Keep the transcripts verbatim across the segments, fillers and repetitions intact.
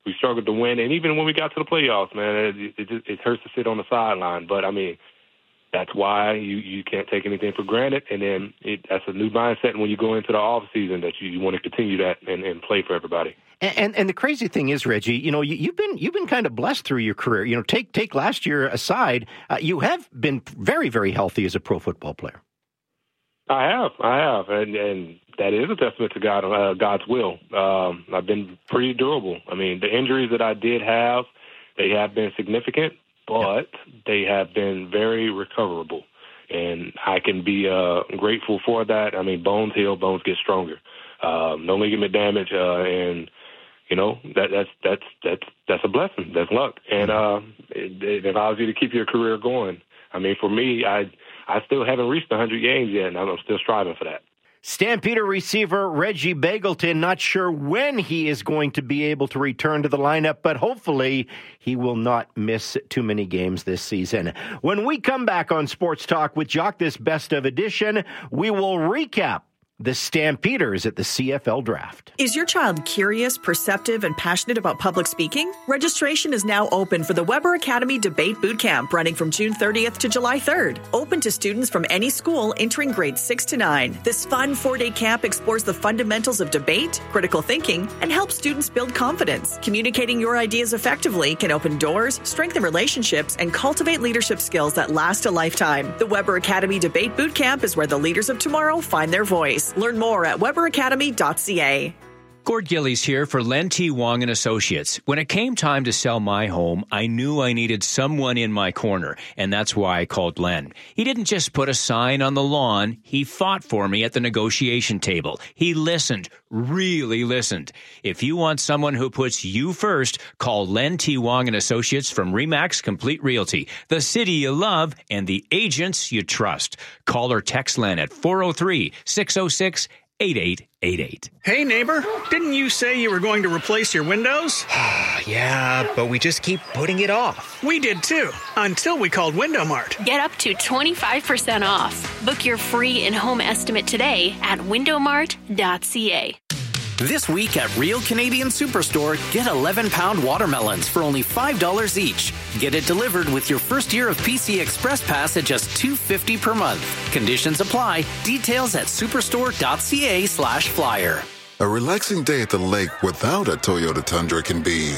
we struggled to win. And even when we got to the playoffs, man, it, it, just, it hurts to sit on the sideline. But, I mean, that's why you, you can't take anything for granted. And then it, that's a new mindset when you go into the off season that you, you want to continue that and, and play for everybody. And, and and the crazy thing is, Reggie, you know, you, you've been you've been kind of blessed through your career. You know, take take last year aside, uh, you have been very, very healthy as a pro football player. I have, I have, and, and that is a testament to God, uh, God's will. Um, I've been pretty durable. I mean, the injuries that I did have, they have been significant, but they have been very recoverable, and I can be uh, grateful for that. I mean, bones heal, bones get stronger. Um, no ligament damage, uh, and you know that that's that's that's that's a blessing. That's luck, and uh, it, it allows you to keep your career going. I mean, for me, I. I still haven't reached one hundred games yet, and I'm still striving for that. Stampeder receiver Reggie Begelton, not sure when he is going to be able to return to the lineup, but hopefully he will not miss too many games this season. When we come back on Sports Talk with Jock, this best of edition, we will recap the Stampeders at the C F L Draft. Is your child curious, perceptive, and passionate about public speaking? Registration is now open for the Weber Academy Debate Bootcamp, running from June thirtieth to July third. Open to students from any school entering grades six to nine. This fun four-day camp explores the fundamentals of debate, critical thinking, and helps students build confidence. Communicating your ideas effectively can open doors, strengthen relationships, and cultivate leadership skills that last a lifetime. The Weber Academy Debate Bootcamp is where the leaders of tomorrow find their voice. Learn more at weber academy dot c a. Gord Gillies here for Len T. Wong and Associates. When it came time to sell my home, I knew I needed someone in my corner, and that's why I called Len. He didn't just put a sign on the lawn. He fought for me at the negotiation table. He listened, really listened. If you want someone who puts you first, call Len T. Wong and Associates from RE/MAX Complete Realty, the city you love and the agents you trust. Call or text Len at four oh three, six oh six, eight eight eight eight. Hey, neighbor, didn't you say you were going to replace your windows? Yeah, but we just keep putting it off. We did too, until we called Window Mart. Get up to twenty-five percent off. Book your free in-home estimate today at window mart dot c a. This week at Real Canadian Superstore, get eleven pound watermelons for only five dollars each. Get it delivered with your first year of P C Express Pass at just two dollars and fifty cents per month. Conditions apply. Details at superstore dot c a slash flyer. A relaxing day at the lake without a Toyota Tundra can be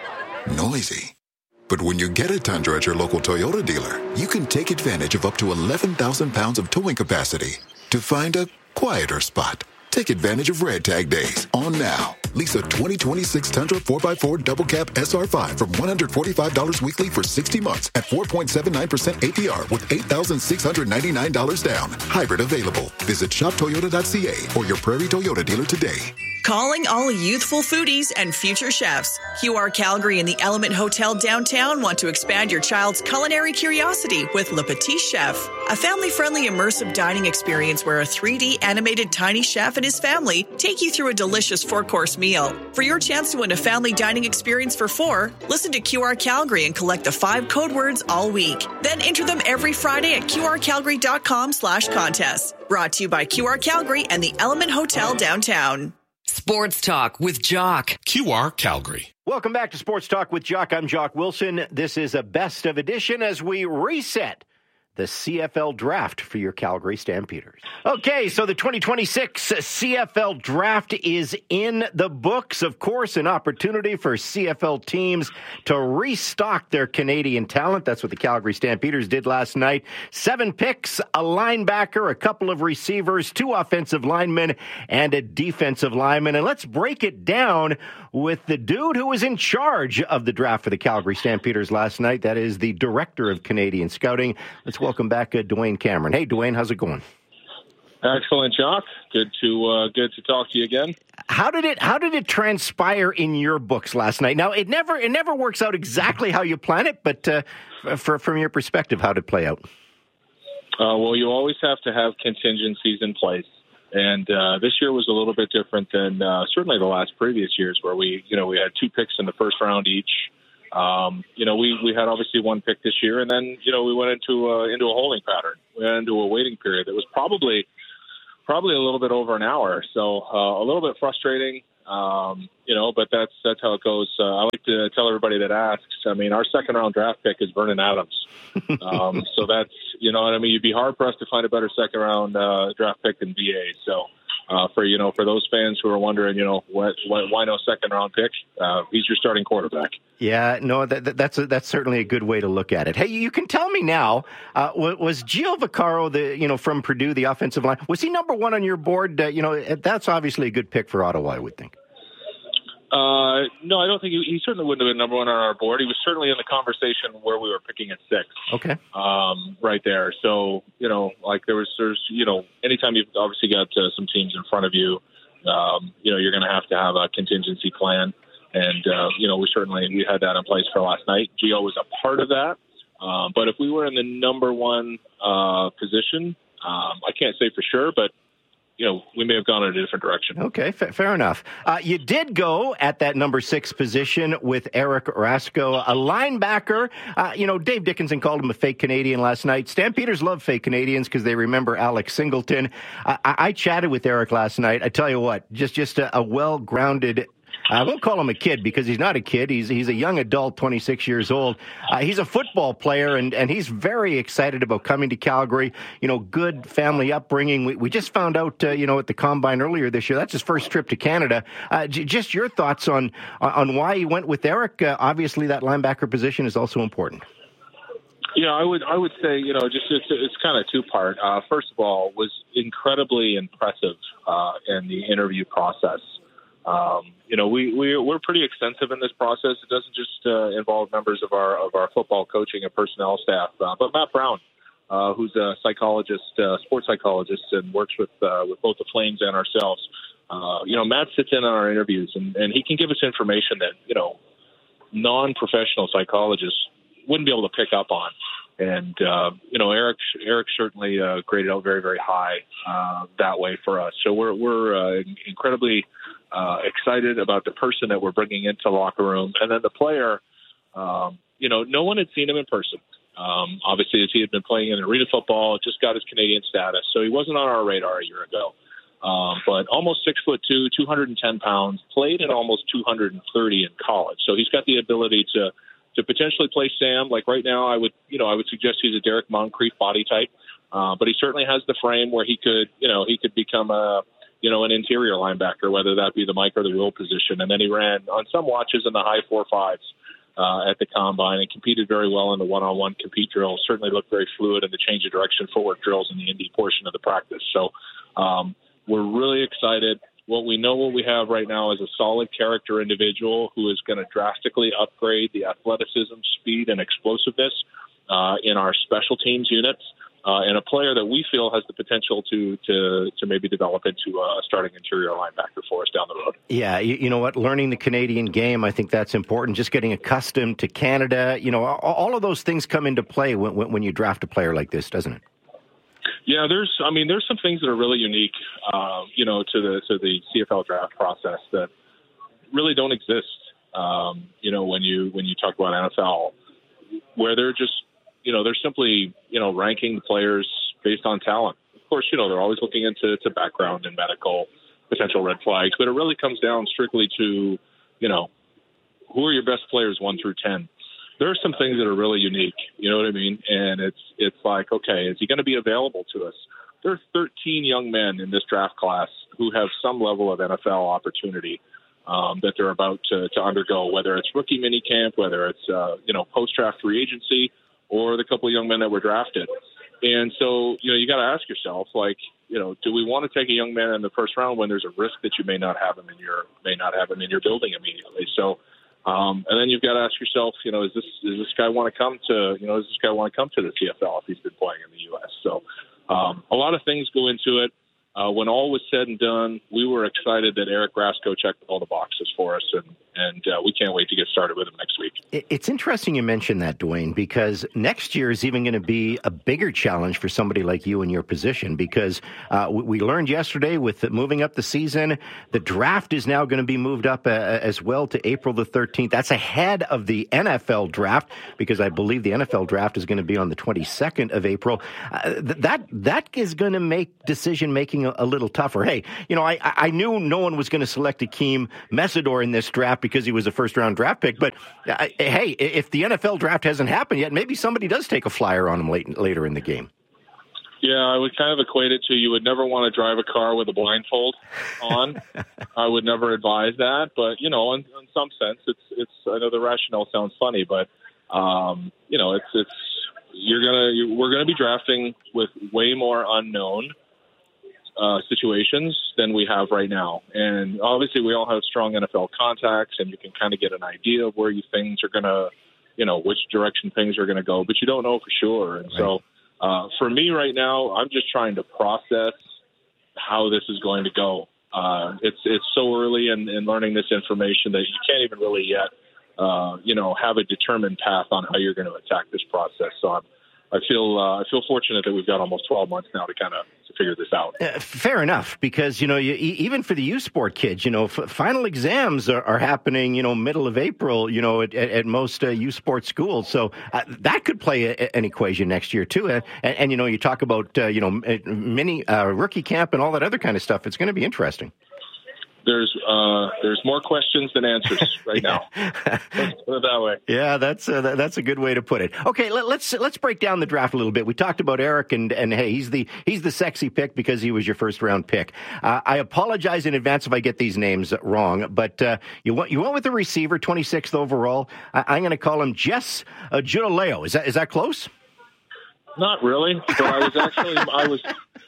noisy. But when you get a Tundra at your local Toyota dealer, you can take advantage of up to eleven thousand pounds of towing capacity to find a quieter spot. Take advantage of Red Tag Days on now. Lease a twenty twenty-six Tundra four by four Double Cab S R five from one hundred forty-five dollars weekly for sixty months at four point seven nine percent A P R with eight thousand six hundred ninety-nine dollars down. Hybrid available. Visit shop toyota dot c a or your Prairie Toyota dealer today. Calling all youthful foodies and future chefs. Q R Calgary and the Element Hotel downtown want to expand your child's culinary curiosity with Le Petit Chef, a family-friendly immersive dining experience where a three D animated tiny chef and his family take you through a delicious four-course meal. For your chance to win a family dining experience for four, listen to Q R Calgary and collect the five code words all week. Then enter them every Friday at q r calgary dot com slash contest. Brought to you by Q R Calgary and the Element Hotel downtown. Sports Talk with Jock. Q R Calgary. Welcome back to Sports Talk with Jock. I'm Jock Wilson. This is a best of edition as we reset the C F L Draft for your Calgary Stampeders. Okay, so the twenty twenty-six C F L Draft is in the books. Of course, an opportunity for C F L teams to restock their Canadian talent. That's what the Calgary Stampeders did last night. Seven picks, a linebacker, a couple of receivers, two offensive linemen, and a defensive lineman. And let's break it down with the dude who was in charge of the draft for the Calgary Stampeders last night. That is the Director of Canadian Scouting. Let's welcome back uh, Dwayne Cameron. Hey, Dwayne, how's it going? Excellent, Jock. Good to uh, good to talk to you again. How did it How did it transpire in your books last night? Now, it never it never works out exactly how you plan it, but uh, for, from your perspective, how did it play out? Uh, well, you always have to have contingencies in place. And uh, this year was a little bit different than uh, certainly the last previous years, where we, you know, we had two picks in the first round each. Um, you know, we, we had obviously one pick this year, and then, you know, we went into uh, into a holding pattern. We went into a waiting period that was probably probably a little bit over an hour. So uh, a little bit frustrating. Um, you know, but that's that's how it goes. Uh, I like to tell everybody that asks. I mean, our second round draft pick is Vernon Adams. Um, so that's, you know what I mean? You'd be hard pressed to find a better second round uh, draft pick than V A. So uh, for, you know, for those fans who are wondering, you know, what, what why no second round pick? Uh, he's your starting quarterback. Yeah, no, that, that, that's a, that's certainly a good way to look at it. Hey, you can tell me now, uh, was Gio Vaccaro, the you know from Purdue, the offensive line, was he number one on your board? Uh, you know, that's obviously a good pick for Ottawa, I would think. Uh, no, I don't think he, he certainly wouldn't have been number one on our board. He was certainly in the conversation where we were picking at six. Okay. Um, right there. So, you know, like there was, there's, you know, anytime you've obviously got uh, some teams in front of you, um, you know, you're going to have to have a contingency plan. And, uh, you know, we certainly, we had that in place for last night. Gio was a part of that. Um, but if we were in the number one uh, position, um, I can't say for sure, but you know, we may have gone in a different direction. Okay, fa- fair enough. Uh, you did go at that number six position with Eric Rasko, a linebacker. Uh, you know, Dave Dickinson called him a fake Canadian last night. Stampeders love fake Canadians because they remember Alex Singleton. Uh, I-, I chatted with Eric last night. I tell you what, just, just a, a well-grounded I won't call him a kid because he's not a kid. He's he's a young adult, twenty-six years old. Uh, he's a football player, and, and he's very excited about coming to Calgary. You know, good family upbringing. We, we just found out, uh, you know, at the Combine earlier this year, that's his first trip to Canada. Uh, j- just your thoughts on on why he went with Eric. Uh, obviously, that linebacker position is also important. Yeah, I would I would say, you know, just it's, it's kind of two part. Uh, first of all, was incredibly impressive uh, in the interview process. Um, you know, we, we, we're pretty extensive in this process. It doesn't just uh, involve members of our of our football coaching and personnel staff, uh, but Matt Brown, uh, who's a psychologist, uh, sports psychologist, and works with uh, with both the Flames and ourselves. Uh, you know, Matt sits in on our interviews, and, and he can give us information that, you know, non-professional psychologists wouldn't be able to pick up on. And, uh, you know, Eric, Eric certainly uh, graded out very, very high uh, that way for us. So we're, we're uh, incredibly uh, excited about the person that we're bringing into the locker room. And then the player, um, you know, no one had seen him in person. Um, obviously, as he had been playing in arena football, just got his Canadian status. So he wasn't on our radar a year ago. Um, but almost six foot two, two hundred ten pounds, played in almost two hundred thirty in college. So he's got the ability to to potentially play Sam. Like right now, I would, you know, I would suggest he's a Derek Moncrief body type, uh, but he certainly has the frame where he could, you know, he could become a, you know, an interior linebacker, whether that be the Mike or the Will position. And then he ran on some watches in the high four fives uh, at the Combine and competed very well in the one-on-one compete drills. Certainly looked very fluid in the change of direction footwork drills in the Indy portion of the practice. So um, we're really excited. What we know what we have right now is a solid character individual who is going to drastically upgrade the athleticism, speed, and explosiveness uh, in our special teams units, uh, and a player that we feel has the potential to to to maybe develop into a starting interior linebacker for us down the road. Yeah, you, you know what? Learning the Canadian game, I think that's important. Just getting accustomed to Canada, you know, all, all of those things come into play when, when you draft a player like this, doesn't it? Yeah, there's, I mean, there's some things that are really unique, uh, you know, to the to the C F L draft process that really don't exist. Um, you know, when you when you talk about N F L, where they're just, you know, they're simply, you know, ranking the players based on talent. Of course, you know, they're always looking into to background and medical potential red flags, but it really comes down strictly to, you know, who are your best players one through ten. There are some things that are really unique, you know what I mean? And it's it's like, okay, is he going to be available to us? There are thirteen young men in this draft class who have some level of N F L opportunity um, that they're about to, to undergo, whether it's rookie minicamp, whether it's, uh, you know, post-draft free agency, or the couple of young men that were drafted. And so, you know, you got to ask yourself, like, you know, do we want to take a young man in the first round when there's a risk that you may not have him in your may not have him in your building immediately? So, Um, and then you've got to ask yourself, you know, is this does this guy want to come to, you know, does this guy want to come to the C F L if he's been playing in the U S? So um, a lot of things go into it. Uh, when all was said and done, we were excited that Eric Rasko checked all the boxes for us, and, and uh, we can't wait to get started with him next week. It's interesting you mentioned that, Dwayne, because next year is even going to be a bigger challenge for somebody like you in your position, because uh, we learned yesterday with moving up the season, the draft is now going to be moved up uh, as well to April the thirteenth. That's ahead of the N F L draft, because I believe the N F L draft is going to be on the twenty-second of April. Uh, that, that is going to make decision-making getting a, a little tougher. Hey, you know, I, I knew no one was going to select Akeem Mesidor in this draft because he was a first-round draft pick. But, uh, hey, if the N F L draft hasn't happened yet, maybe somebody does take a flyer on him late, later in the game. Yeah, I would kind of equate it to you would never want to drive a car with a blindfold on. I would never advise that. But, you know, in, in some sense, it's, it's, I know the rationale sounds funny, but, um, you know, it's, it's, you're going to, you, we're going to be drafting with way more unknown uh, situations than we have right now. And obviously we all have strong N F L contacts and you can kind of get an idea of where you things are going to, you know, which direction things are going to go, but you don't know for sure. And right. so, Uh, for me right now, I'm just trying to process how this is going to go. Uh, it's it's so early in, in learning this information that you can't even really yet, uh, you know, have a determined path on how you're going to attack this process. So I'm, I feel uh, I feel fortunate that we've got almost twelve months now to kind of to figure this out. Uh, fair enough, because you know, you, even for the U Sport kids, you know, f- final exams are, are happening, you know, middle of April, you know, at, at, at most uh, U Sport schools. So uh, that could play a, an equation next year too. Uh, and, and you know, you talk about uh, you know mini uh, rookie camp and all that other kind of stuff. It's going to be interesting. There's uh, there's more questions than answers right now. Let's put it that way. Yeah, that's uh, that's a good way to put it. Okay, let, let's let's break down the draft a little bit. We talked about Eric, and and hey, he's the he's the sexy pick because he was your first round pick. Uh, I apologize in advance if I get these names wrong, but uh, you went you went with the receiver, twenty-sixth overall. I, I'm going to call him Jess uh, Giuliano. Is that is that close? Not really. So I was actually I was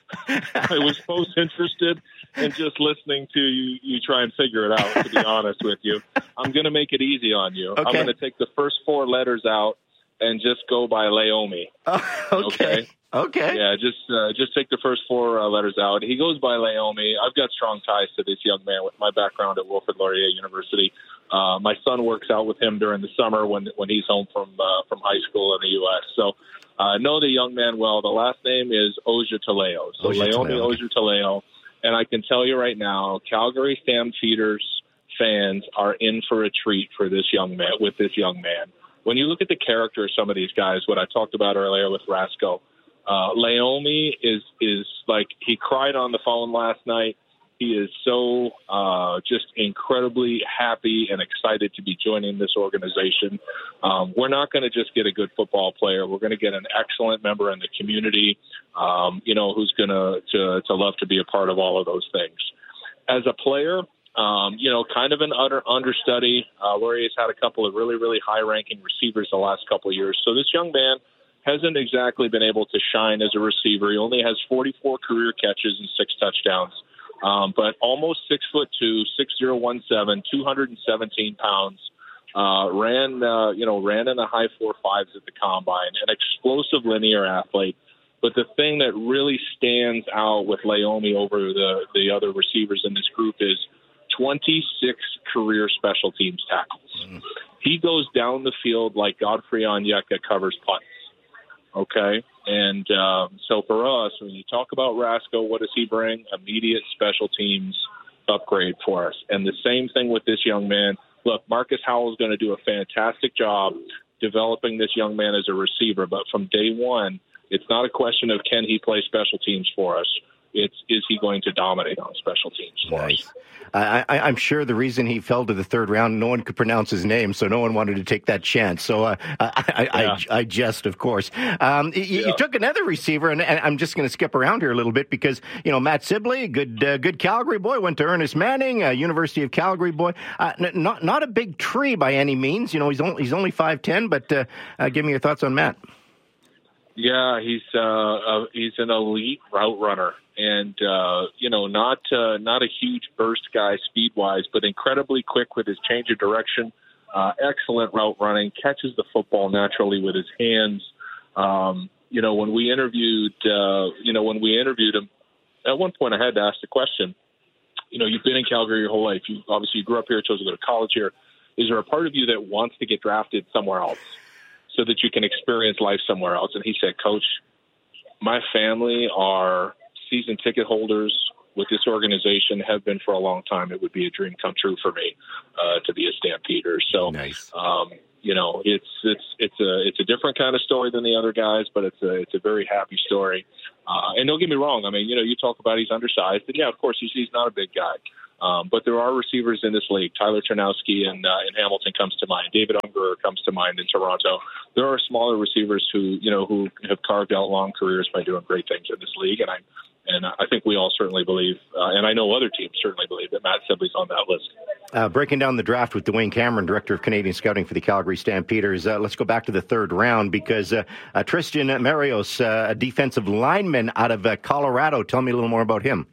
I was most interested in just listening to you, you try and figure it out, to be honest with you. I'm going to make it easy on you. Okay. I'm going to take the first four letters out and just go by Laomi. Oh, okay. okay. Okay. Yeah, just uh, just take the first four uh, letters out. He goes by Laomi. I've got strong ties to this young man with my background at Wilfrid Laurier University. Uh, my son works out with him during the summer when when he's home from uh, from high school in the U S So I uh, know the young man well. The last name is Ojetaleo. So Laomi Ojetaleo. And I can tell you right now, Calgary Stampeders fans are in for a treat for this young man, with this young man. When you look at the character of some of these guys, what I talked about earlier with Rasco, uh, Laomi is, is like, he cried on the phone last night. He is so uh, just incredibly happy and excited to be joining this organization. Um, we're not going to just get a good football player. We're going to get an excellent member in the community, um, you know, who's going to to love to be a part of all of those things. As a player, um, you know, kind of an utter understudy. Uh, Laurier's had a couple of really, really high-ranking receivers the last couple of years. So this young man hasn't exactly been able to shine as a receiver. He only has forty-four career catches and six touchdowns. Um, but almost six foot two, six zero one seven, two hundred and seventeen pounds. Uh, ran, uh, you know, ran in the high four fives at the combine. An explosive linear athlete. But the thing that really stands out with Laomi over the the other receivers in this group is twenty-six career special teams tackles. Mm. He goes down the field like Godfrey Onyeka covers punts. Okay. And um, so for us, when you talk about Rasco, what does he bring? Immediate special teams upgrade for us. And the same thing with this young man. Look, Marcus Howell is going to do a fantastic job developing this young man as a receiver. But from day one, it's not a question of can he play special teams for us. It's is he going to dominate on special teams for nice. us? I, I, I'm sure the reason he fell to the third round, no one could pronounce his name, so no one wanted to take that chance. So uh, I, I, yeah. I, I jest, of course. Um, you, yeah. you took another receiver, and, and I'm just going to skip around here a little bit because, you know, Matt Sibley, good uh, good Calgary boy, went to Ernest Manning, uh, University of Calgary boy. Uh, n- not not a big tree by any means. You know, he's only, he's only five ten, but uh, uh, give me your thoughts on Matt. Yeah, he's uh, uh, he's an elite route runner, and uh, you know, not uh, not a huge burst guy speed wise, but incredibly quick with his change of direction. Uh, excellent route running, catches the football naturally with his hands. Um, you know, when we interviewed, uh, you know, when we interviewed him, at one point I had to ask the question. You know, you've been in Calgary your whole life. You obviously you grew up here, chose to go to college here. Is there a part of you that wants to get drafted somewhere else, so that you can experience life somewhere else? And he said, Coach, my family are season ticket holders with this organization, have been for a long time. It would be a dream come true for me uh, to be a Stampeder. So, nice. um, you know, it's it's it's a it's a different kind of story than the other guys, but it's a it's a very happy story. Uh, and don't get me wrong. I mean, you know, you talk about he's undersized, and yeah, of course, he's he's not a big guy. Um, but there are receivers in this league. Tyler Chernowski in, uh, in Hamilton comes to mind. David Ungerer comes to mind in Toronto. There are smaller receivers who, you know, who have carved out long careers by doing great things in this league. And I, and I think we all certainly believe, uh, and I know other teams certainly believe that Matt Sibley's on that list. Uh, breaking down the draft with Dwayne Cameron, Director of Canadian Scouting for the Calgary Stampeders. Uh, let's go back to the third round because uh, uh, Tristan Marios, uh, a defensive lineman out of uh, Colorado. Tell me a little more about him.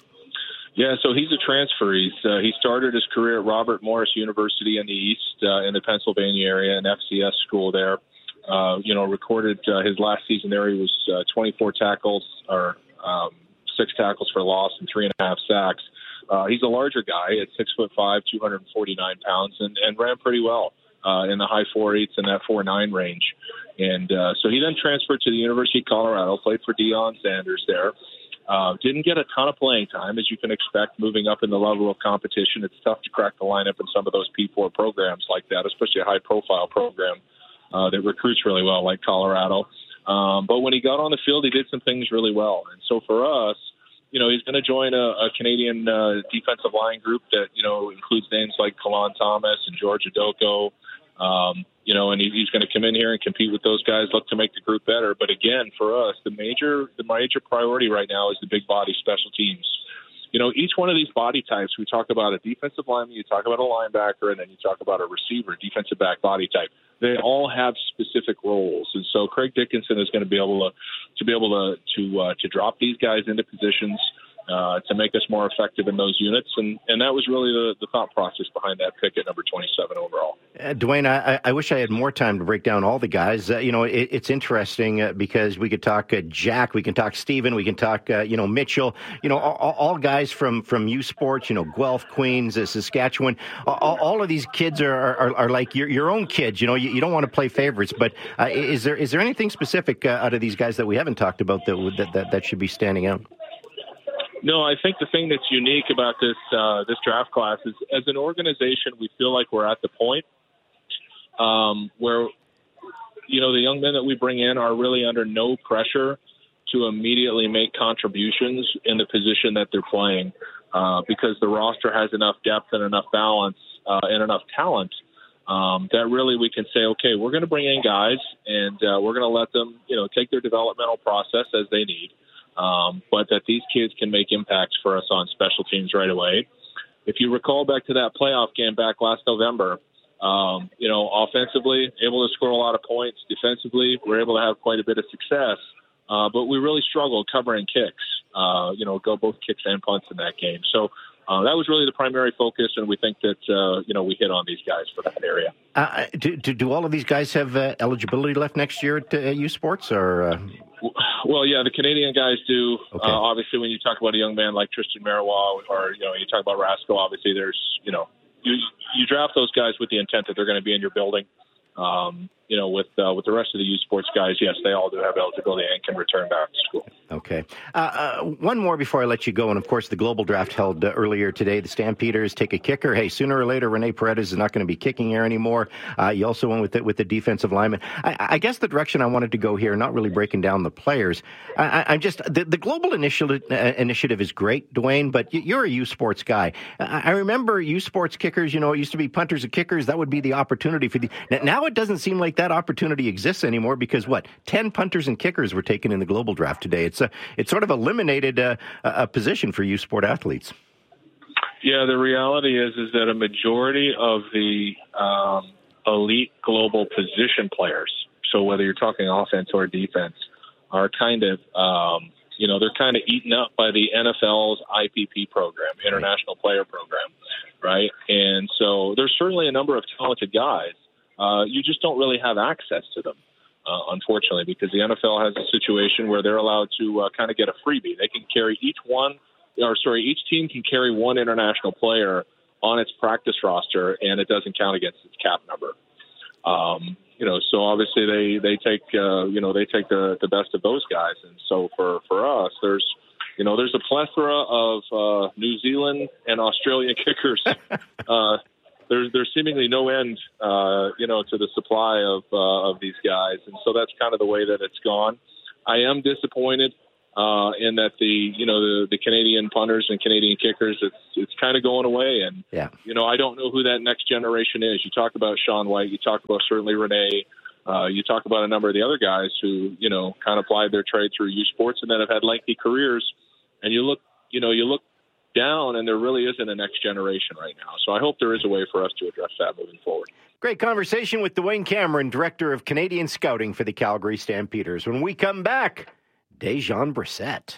Yeah, so he's a transfer. He's uh, he started his career at Robert Morris University in the East, uh, in the Pennsylvania area, an F C S school there. Uh, you know, recorded uh, his last season there. He was uh, twenty-four tackles, or um, six tackles for loss, and three and a half sacks. Uh, he's a larger guy at six foot five, two hundred forty-nine pounds, and, and ran pretty well uh, in the high four eights and that four nine range. And uh, so he then transferred to the University of Colorado, played for Deion Sanders there. Uh, didn't get a ton of playing time, as you can expect, moving up in the level of competition. It's tough to crack the lineup in some of those P four programs like that, especially a high-profile program uh, that recruits really well, like Colorado. Um, but when he got on the field, he did some things really well. And so for us, you know, he's going to join a, a Canadian uh, defensive line group that, you know, includes names like Kalon Thomas and George Adoko. Um, you know, and he, he's going to come in here and compete with those guys, look to make the group better. But again, for us, the major the major priority right now is the big body special teams. You know, each one of these body types, we talk about a defensive lineman, you talk about a linebacker, and then you talk about a receiver, defensive back body type. They all have specific roles, and so Craig Dickinson is going to be able to to be able to to uh, to drop these guys into positions uh, to make us more effective in those units, and and that was really the, the thought process behind that pick at number twenty-seven overall. Uh, Dwayne, I, I wish I had more time to break down all the guys. Uh, you know, it, it's interesting uh, because we could talk uh, Jack, we can talk Steven, we can talk, uh, you know, Mitchell, you know, all, all guys from, from U Sports, you know, Guelph, Queens, uh, Saskatchewan. All, all of these kids are, are, are like your, your own kids. You know, you, you don't want to play favorites, but uh, is there is there anything specific uh, out of these guys that we haven't talked about that, that, that, that should be standing out? No, I think the thing that's unique about this uh, this draft class is, as an organization, we feel like we're at the point um, where, you know, the young men that we bring in are really under no pressure to immediately make contributions in the position that they're playing uh, because the roster has enough depth and enough balance uh, and enough talent um, that really we can say, okay, we're going to bring in guys and uh, we're going to let them, you know, take their developmental process as they need. Um, but that these kids can make impacts for us on special teams right away. If you recall back to that playoff game back last November, um, you know, offensively, able to score a lot of points. Defensively, we're able to have quite a bit of success. Uh, but we really struggled covering kicks, uh, you know, go both kicks and punts in that game. So uh, that was really the primary focus, and we think that, uh, you know, we hit on these guys for that area. Uh, do, do, do all of these guys have uh, eligibility left next year at uh, U Sports, or... Uh... Well, yeah, the Canadian guys do. Okay. Uh, obviously, when you talk about a young man like Tristan Marois, or, you know, you talk about Rasco, obviously there's, you know, you you draft those guys with the intent that they're going to be in your building. Um, you know, with uh, with the rest of the U Sports guys, yes, they all do have eligibility and can return back to school. Okay. Uh, uh, one more before I let you go. And, of course, the global draft held uh, earlier today. The Stampeders take a kicker. Hey, sooner or later, Rene Paredes is not going to be kicking here anymore. Uh, you also went with it with the defensive lineman. I, I guess the direction I wanted to go here, not really breaking down the players. I, I'm just the, the global initiative, uh, initiative is great, Dwayne, but you're a U Sports guy. I, I remember U Sports kickers, you know, it used to be punters and kickers. That would be the opportunity for the. Now it doesn't seem like that opportunity exists anymore because, what, ten punters and kickers were taken in the global draft today. It's a, it's sort of eliminated a, a position for U Sport athletes. Yeah, the reality is is that a majority of the um, elite global position players, so whether you're talking offense or defense, are kind of, um, you know, they're kind of eaten up by the N F L's I P P program, International Player Program, right? And so there's certainly a number of talented guys. Uh, you just don't really have access to them, uh, unfortunately, because the N F L has a situation where they're allowed to uh, kind of get a freebie. They can carry each one, or sorry, each team can carry one international player on its practice roster, and it doesn't count against its cap number. Um, you know, so obviously they they take uh, you know they take the the best of those guys, and so for for us, there's you know there's a plethora of uh, New Zealand and Australian kickers. uh, there's there's seemingly no end, uh, you know, to the supply of uh, of these guys, and so that's kind of the way that it's gone. I am disappointed uh, in that the you know the, the Canadian punters and Canadian kickers, it's it's kind of going away, and yeah. you know I don't know who that next generation is. You talk about Sean White, you talk about certainly Renee, uh, you talk about a number of the other guys who you know kind of applied their trade through U Sports and then have had lengthy careers, and you look you know you look. down, and there really isn't a next generation right now. So I hope there is a way for us to address that moving forward. Great conversation with Dwayne Cameron, Director of Canadian Scouting for the Calgary Stampeders. When we come back, Dejan Brissett.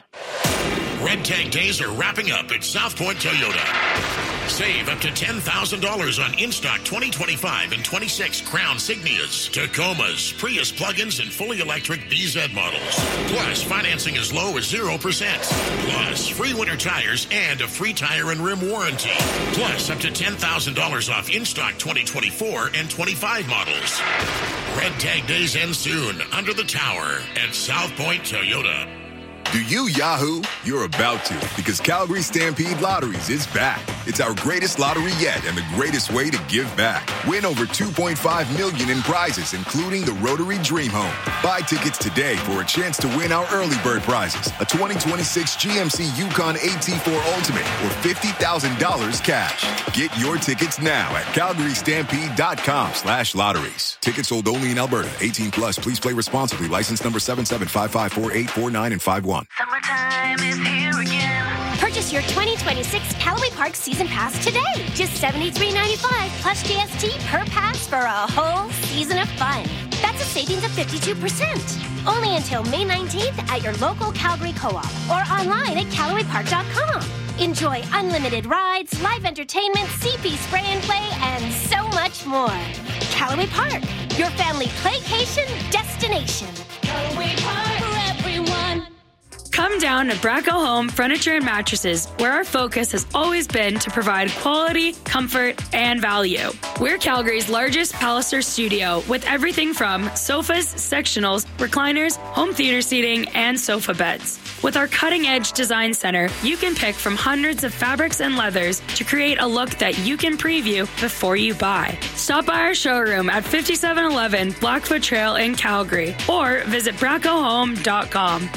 Red Tag Days are wrapping up at South Point Toyota. Save up to ten thousand dollars on in-stock twenty twenty-five and twenty-six Crown Signias, Tacomas, Prius plug-ins, and fully electric B Z models. Plus, financing as low as zero percent. Plus, free winter tires and a free tire and rim warranty. Plus, up to ten thousand dollars off in-stock twenty twenty-four and twenty-five models. Red Tag Days end soon under the tower at South Point Toyota. Do you Yahoo? You're about to, because Calgary Stampede Lotteries is back. It's our greatest lottery yet and the greatest way to give back. Win over two point five million dollars in prizes, including the Rotary Dream Home. Buy tickets today for a chance to win our early bird prizes, a twenty twenty-six G M C Yukon A T four Ultimate, or fifty thousand dollars cash. Get your tickets now at calgarystampede.com slash lotteries. Tickets sold only in Alberta. eighteen plus. Please play responsibly. License number seven seven five five four eight four nine and five one. Summertime is here again. Purchase your twenty twenty-six Callaway Park Season Pass today. Just seventy-three ninety-five plus G S T per pass for a whole season of fun. That's a savings of fifty-two percent. Only until May nineteenth at your local Calgary Co-op or online at callaway park dot com. Enjoy unlimited rides, live entertainment, C P spray and play, and so much more. Callaway Park, your family playcation destination. Callaway Park for everyone. Come down to Bracco Home Furniture and Mattresses, where our focus has always been to provide quality, comfort, and value. We're Calgary's largest Palliser studio with everything from sofas, sectionals, recliners, home theater seating, and sofa beds. With our cutting-edge design center, you can pick from hundreds of fabrics and leathers to create a look that you can preview before you buy. Stop by our showroom at fifty-seven eleven Blackfoot Trail in Calgary or visit bracco home dot com.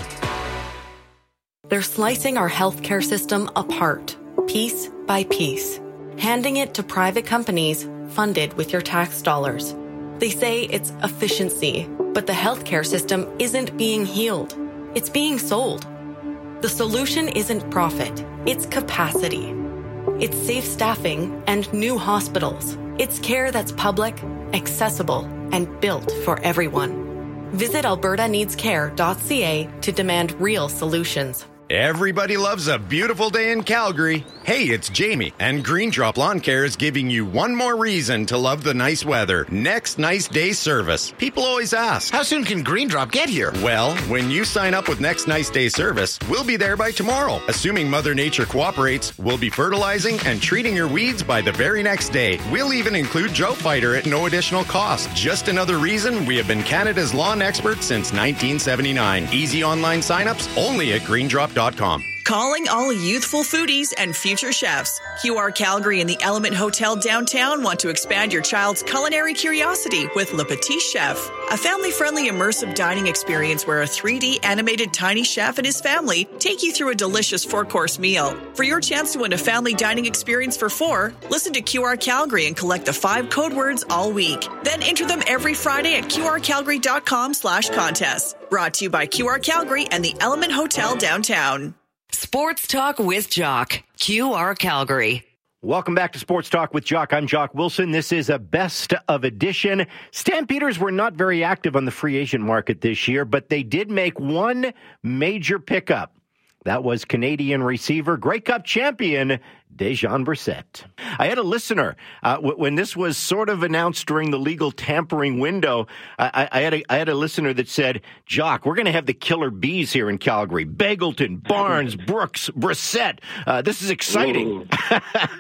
They're slicing our healthcare system apart, piece by piece, handing it to private companies funded with your tax dollars. They say it's efficiency, but the healthcare system isn't being healed. It's being sold. The solution isn't profit, it's capacity. It's safe staffing and new hospitals. It's care that's public, accessible, and built for everyone. Visit alberta needs care dot c a to demand real solutions. Everybody loves a beautiful day in Calgary. Hey, it's Jamie, and Green Drop Lawn Care is giving you one more reason to love the nice weather. Next Nice Day service. People always ask, how soon can Green Drop get here? Well, when you sign up with Next Nice Day service, we'll be there by tomorrow. Assuming Mother Nature cooperates, we'll be fertilizing and treating your weeds by the very next day. We'll even include Drought Fighter at no additional cost. Just another reason we have been Canada's lawn expert since nineteen seventy-nine. Easy online signups only at green drop dot com. Calling all youthful foodies and future chefs. Q R Calgary and the Element Hotel downtown want to expand your child's culinary curiosity with Le Petit Chef, a family-friendly immersive dining experience where a three D animated tiny chef and his family take you through a delicious four-course meal. For your chance to win a family dining experience for four, listen to Q R Calgary and collect the five code words all week. Then enter them every Friday at q r calgary dot com slash contest. Brought to you by Q R Calgary and the Element Hotel downtown. Sports Talk with Jock, Q R Calgary. Welcome back to Sports Talk with Jock. I'm Jock Wilson. This is a best of edition. Stampeders were not very active on the free agent market this year, but they did make one major pickup. That was Canadian receiver, Grey Cup champion, Dejan Brissett. I had a listener, uh, w- when this was sort of announced during the legal tampering window, I, I, had, a, I had a listener that said, Jock, we're going to have the killer bees here in Calgary. Bagleton, Barnes, Brooks, Brissett. Uh, this is exciting. I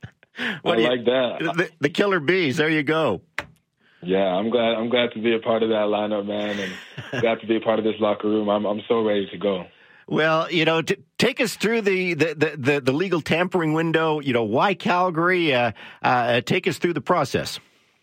like that. The, the killer bees. There you go. Yeah, I'm glad. I'm glad to be a part of that lineup, man, and glad to be a part of this locker room. I'm, I'm so ready to go. Well, you know, t- take us through the, the, the, the, the legal tampering window. You know, why Calgary? Uh, uh, take us through the process.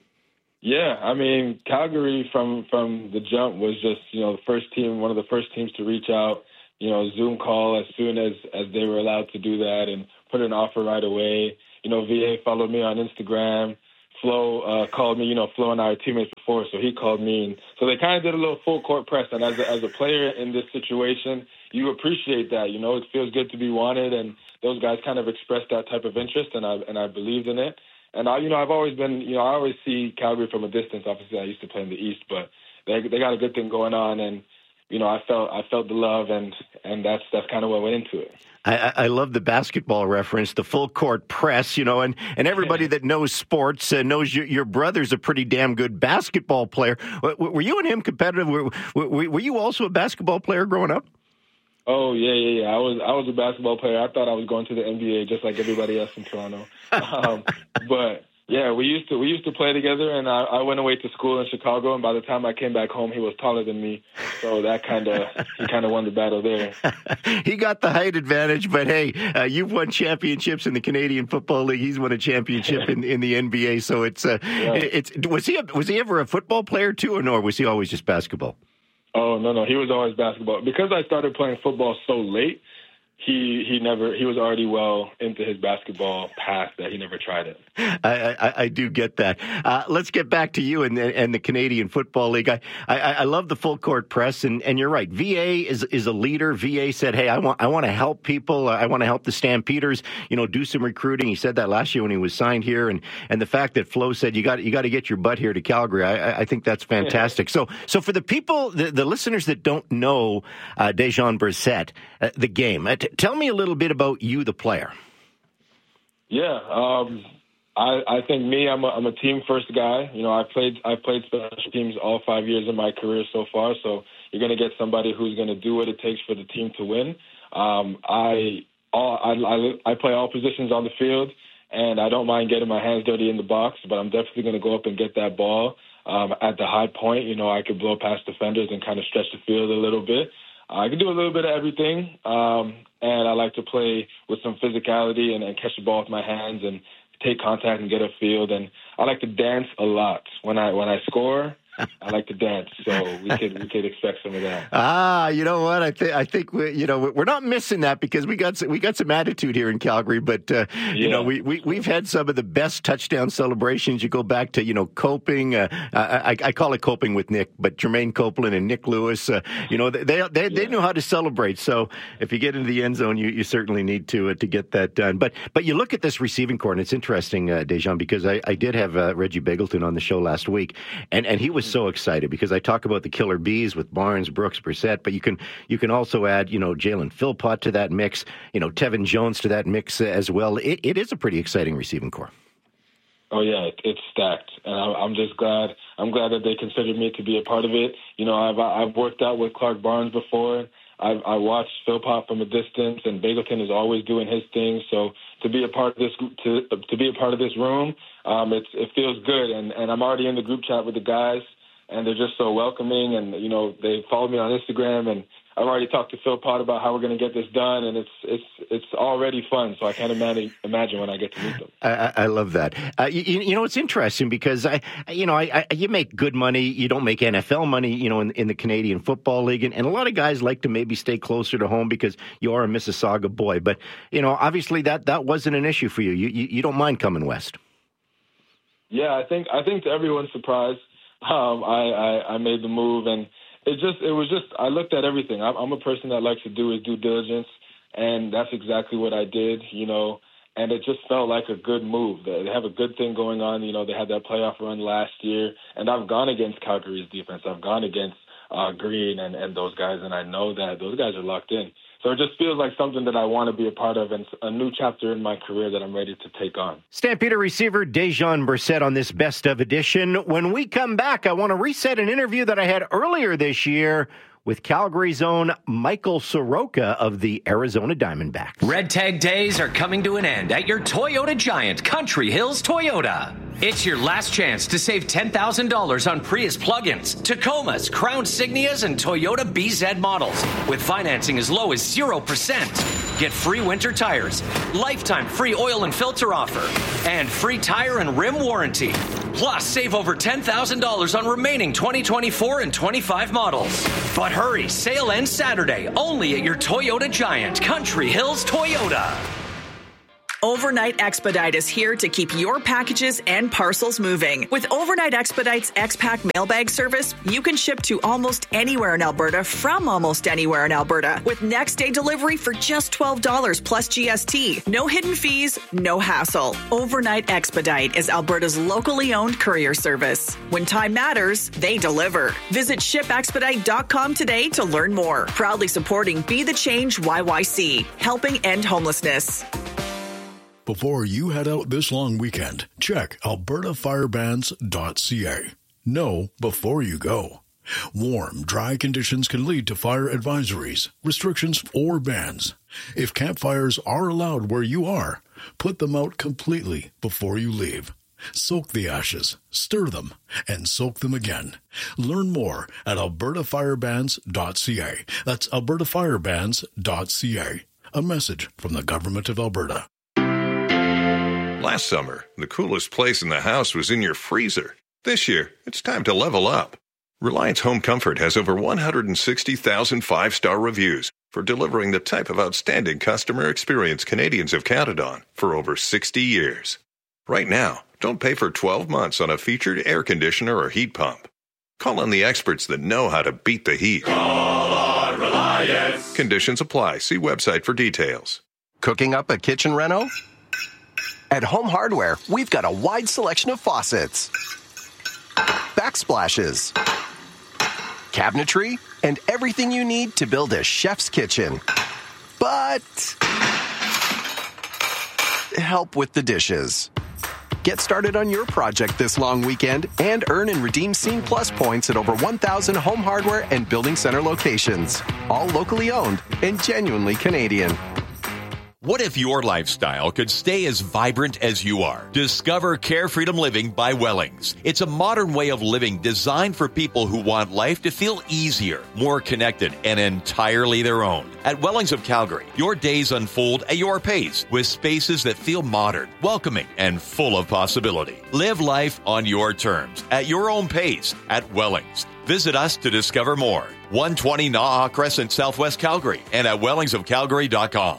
Yeah, I mean, Calgary from, from the jump was just, you know, the first team, one of the first teams to reach out, you know, Zoom call as soon as, as they were allowed to do that and put an offer right away. You know, V A followed me on Instagram. Flo uh, called me. You know, Flo and I are teammates before, so he called me. And so they kind of did a little full court press. And as a, as a player in this situation, you appreciate that. You know, it feels good to be wanted. And those guys kind of expressed that type of interest, and I and I believed in it. And, I, you know, I've always been, you know, I always see Calgary from a distance. Obviously, I used to play in the East, but they they got a good thing going on. And, you know, I felt I felt the love, and, and that's that's kind of what went into it. I, I love the basketball reference, the full court press, you know, and, and everybody that knows sports uh, knows your, your brother's a pretty damn good basketball player. W- were you and him competitive? Were, were, were you also a basketball player growing up? Oh yeah, yeah, yeah. I was I was a basketball player. I thought I was going to the N B A just like everybody else in Toronto. Um, but yeah, we used to we used to play together, and I, I went away to school in Chicago. And by the time I came back home, he was taller than me, so that kind of he kind of won the battle there. He got the height advantage, but hey, uh, you've won championships in the Canadian Football League. He's won a championship in, in the N B A. So it's uh, yeah. it's was he a, was he ever a football player too, or no? Or was he always just basketball? Oh, no, no. He was always basketball. Because I started playing football so late, he he never he was already well into his basketball path that he never tried it. I, I, I do get that. Uh, let's get back to you and, and the Canadian Football League. I, I, I love the full court press, and, and you're right. V A is is a leader. V A said, "Hey, I want I want to help people. I want to help the Stampeders. You know, do some recruiting." He said that last year when he was signed here, and, and the fact that Flo said you got you got to get your butt here to Calgary. I, I think that's fantastic. Yeah. So so for the people, the, the listeners that don't know uh, Dejan Brissett, uh, the game. Uh, t- tell me a little bit about you, the player. Yeah. Um, I, I think me, I'm a, I'm a team first guy. You know, I played I played special teams all five years of my career so far. So you're going to get somebody who's going to do what it takes for the team to win. Um, I, all, I I play all positions on the field, and I don't mind getting my hands dirty in the box. But I'm definitely going to go up and get that ball um, at the high point. You know, I could blow past defenders and kind of stretch the field a little bit. I can do a little bit of everything, um, and I like to play with some physicality and, and catch the ball with my hands and take contact and get a field. And I like to dance a lot. When I when I score, I like to dance, so we could we could expect some of that. Ah, you know what? I think I think we, you know we're not missing that because we got some, we got some attitude here in Calgary. But uh, yeah. you know we, we we've had some of the best touchdown celebrations. You go back to you know coping. Uh, I, I call it coping with Nick, but Jermaine Copeland and Nick Lewis. Uh, you know they they they, yeah. they know how to celebrate. So if you get into the end zone, you, you certainly need to uh, to get that done. But but you look at this receiving core, and it's interesting, uh, Dejan, because I, I did have uh, Reggie Begelton on the show last week, and and he was so excited because I talk about the killer bees with Barnes, Brooks, Brissett, but you can you can also add you know Jalen Philpott to that mix, you know Tevin Jones to that mix as well. It, it is a pretty exciting receiving core. Oh yeah, it, it's stacked, and I, I'm just glad I'm glad that they considered me to be a part of it. You know, I've I've worked out with Clark Barnes before. I've I watched Philpott from a distance, and Begelton is always doing his thing. So to be a part of this to to be a part of this room, um, it's it feels good, and and I'm already in the group chat with the guys. And they're just so welcoming, and you know they follow me on Instagram, and I've already talked to Philpott about how we're going to get this done, and it's it's it's already fun. So I can't imagine imagine when I get to meet them. I, I love that. Uh, you, you know, it's interesting because I, you know, I, I you make good money. You don't make N F L money, you know, in, in the Canadian Football League, and, and a lot of guys like to maybe stay closer to home because you are a Mississauga boy. But you know, obviously that that wasn't an issue for you. You you, you don't mind coming west. Yeah, I think I think to everyone's surprise. Um, I, I, I made the move, and it just it was just I looked at everything. I'm, I'm a person that likes to do his due diligence, and that's exactly what I did, you know. And it just felt like a good move. They have a good thing going on. You know, they had that playoff run last year, and I've gone against Calgary's defense. I've gone against uh, Green and, and those guys, and I know that those guys are locked in. So it just feels like something that I want to be a part of and a new chapter in my career that I'm ready to take on. Stampeder receiver Dejan Brissett on this Best of edition. When we come back, I want to reset an interview that I had earlier this year with Calgary's own Michael Soroka of the Arizona Diamondbacks. Red Tag days are coming to an end at your Toyota giant, Country Hills Toyota. It's your last chance to save ten thousand dollars on Prius plug-ins, Tacomas, Crown Signias, and Toyota B Z models with financing as low as zero percent. Get free winter tires, lifetime free oil and filter offer, and free tire and rim warranty. Plus, save over ten thousand dollars on remaining twenty twenty-four and twenty-five models. But hurry, sale ends Saturday, only at your Toyota giant, Country Hills Toyota. Overnight Expedite is here to keep your packages and parcels moving. With Overnight Expedite's X-Pack mailbag service, you can ship to almost anywhere in Alberta from almost anywhere in Alberta with next day delivery for just twelve dollars plus G S T. No hidden fees, no hassle. Overnight Expedite is Alberta's locally owned courier service. When time matters, they deliver. Visit ship expedite dot com today to learn more. Proudly supporting Be the Change Y Y C, helping end homelessness. Before you head out this long weekend, check alberta fire bans dot c a. Know before you go. Warm, dry conditions can lead to fire advisories, restrictions, or bans. If campfires are allowed where you are, put them out completely before you leave. Soak the ashes, stir them, and soak them again. Learn more at alberta fire bans dot c a. That's alberta fire bans dot c a. A message from the Government of Alberta. Last summer, the coolest place in the house was in your freezer. This year, it's time to level up. Reliance Home Comfort has over one hundred sixty thousand five-star reviews for delivering the type of outstanding customer experience Canadians have counted on for over sixty years. Right now, don't pay for twelve months on a featured air conditioner or heat pump. Call on the experts that know how to beat the heat. Call on Reliance. Conditions apply. See website for details. Cooking up a kitchen reno? At Home Hardware, we've got a wide selection of faucets, backsplashes, cabinetry, and everything you need to build a chef's kitchen. But help with the dishes. Get started on your project this long weekend and earn and redeem Scene Plus points at over one thousand Home Hardware and Building Center locations. All locally owned and genuinely Canadian. What if your lifestyle could stay as vibrant as you are? Discover Care Freedom Living by Wellings. It's a modern way of living designed for people who want life to feel easier, more connected, and entirely their own. At Wellings of Calgary, your days unfold at your pace with spaces that feel modern, welcoming, and full of possibility. Live life on your terms, at your own pace, at Wellings. Visit us to discover more. one twenty Naha Crescent, Southwest Calgary, and at wellings of calgary dot com.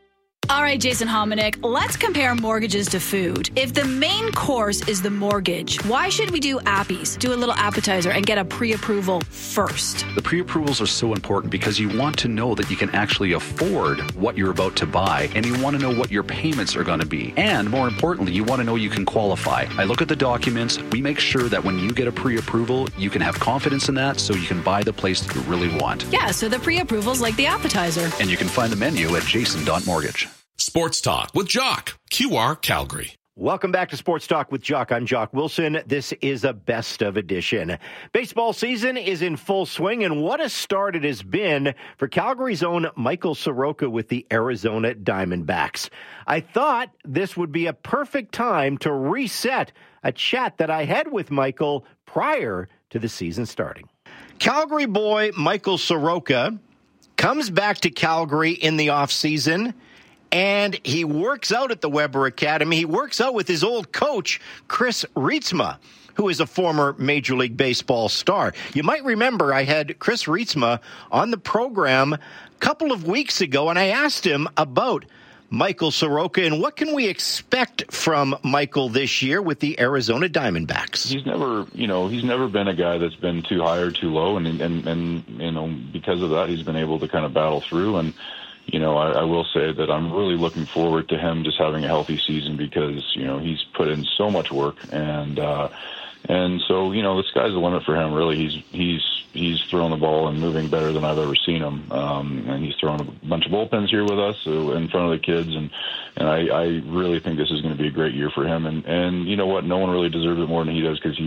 All right, Jason Hominick, let's compare mortgages to food. If the main course is the mortgage, why should we do appies, do a little appetizer, and get a pre-approval first? The pre-approvals are so important because you want to know that you can actually afford what you're about to buy, and you want to know what your payments are going to be. And more importantly, you want to know you can qualify. I look at the documents. We make sure that when you get a pre-approval, you can have confidence in that so you can buy the place that you really want. Yeah, so the pre-approval's like the appetizer. And you can find the menu at jason dot mortgage. Sports Talk with Jock, Q R Calgary. Welcome back to Sports Talk with Jock. I'm Jock Wilson. This is a best of edition. Baseball season is in full swing, and what a start it has been for Calgary's own Michael Soroka with the Arizona Diamondbacks. I thought this would be a perfect time to reset a chat that I had with Michael prior to the season starting. Calgary boy Michael Soroka comes back to Calgary in the offseason, and he works out at the Weber Academy. He works out with his old coach, Chris Rietsma, who is a former Major League Baseball star. You might remember I had Chris Rietsma on the program a couple of weeks ago, and I asked him about Michael Soroka and what can we expect from Michael this year with the Arizona Diamondbacks. He's never, you know, he's never been a guy that's been too high or too low, and and and you know, because of that, he's been able to kind of battle through. And you know, I, I will say that I'm really looking forward to him just having a healthy season because, you know, he's put in so much work. And, uh, and so, you know, the sky's the limit for him, really. He's, he's, he's throwing the ball and moving better than I've ever seen him. Um, and he's throwing a bunch of bullpens here with us uh, in front of the kids. And, and I, I really think this is going to be a great year for him. And, and you know what? No one really deserves it more than he does because he's,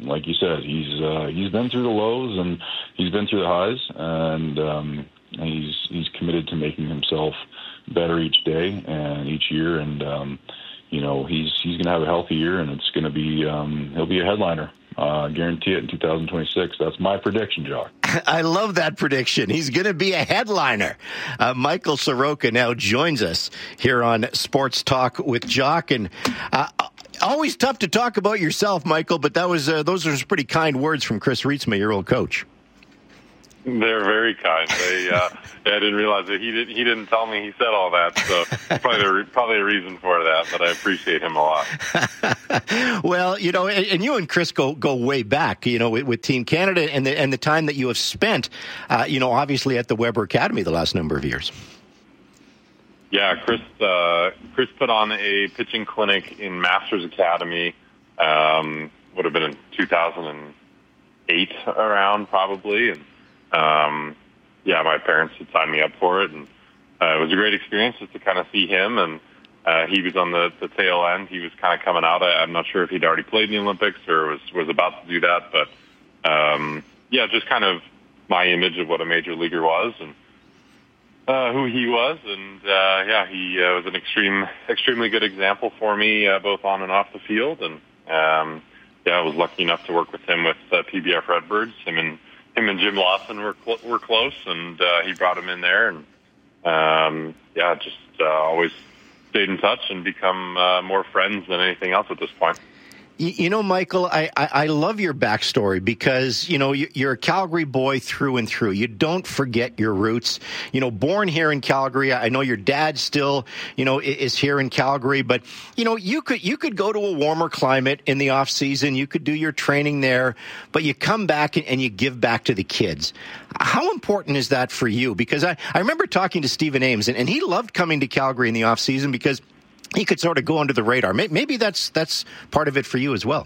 like you said, he's uh, he's been through the lows and he's been through the highs, and um, he's he's committed to making himself better each day and each year, and um, you know he's he's going to have a healthy year, and it's going to be um, he'll be a headliner. Uh, guarantee it in two thousand twenty-six. That's my prediction, Jock. I love that prediction. He's going to be a headliner. Uh, Michael Soroka now joins us here on Sports Talk with Jock. And uh, always tough to talk about yourself, Michael, but that was uh, those are some pretty kind words from Chris Rietsma, your old coach. They're very kind. They, uh, I didn't realize that he didn't. He didn't tell me he said all that. So probably probably a reason for that. But I appreciate him a lot. Well, you know, and, and you and Chris go go way back. You know, with, with Team Canada and the and the time that you have spent. Uh, you know, obviously at the Weber Academy the last number of years. Yeah, Chris. Uh, Chris put on a pitching clinic in Masters Academy. Um, would have been in two thousand eight around probably, and. Um, yeah, my parents had signed me up for it, and uh, it was a great experience just to kind of see him. And uh, he was on the, the tail end; he was kind of coming out. I, I'm not sure if he'd already played in the Olympics or was was about to do that, but um, yeah, just kind of my image of what a major leaguer was and uh, who he was, and uh, yeah, he uh, was an extreme, extremely good example for me, uh, both on and off the field. And um, yeah, I was lucky enough to work with him with uh, P B F Redbirds. Him and Him and Jim Lawson were cl- were close, and uh, he brought him in there, and um, yeah, just uh, always stayed in touch and become uh, more friends than anything else at this point. You know, Michael, I, I, I love your backstory because, you know, you're a Calgary boy through and through. You don't forget your roots. You know, born here in Calgary. I know your dad still, you know, is here in Calgary. But, you know, you could you could go to a warmer climate in the off season. You could do your training there. But you come back and you give back to the kids. How important is that for you? Because I, I remember talking to Stephen Ames, and, and he loved coming to Calgary in the off season because he could sort of go under the radar. Maybe that's that's part of it for you as well.